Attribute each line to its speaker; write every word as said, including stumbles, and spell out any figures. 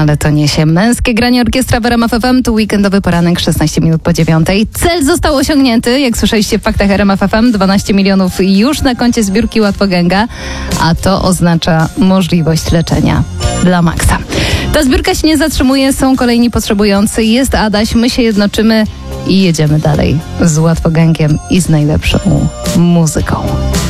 Speaker 1: Ale to niesie męskie granie orkiestra w R M F F M. Tu weekendowy poranek, szesnaście minut po dziewiątej. Cel został osiągnięty, jak słyszeliście w faktach R M F F M. dwanaście milionów już na koncie zbiórki Łatwogęga, a to oznacza możliwość leczenia dla Maxa. Ta zbiórka się nie zatrzymuje, są kolejni potrzebujący. Jest Adaś, my się jednoczymy i jedziemy dalej z Łatwogęgiem i z najlepszą muzyką.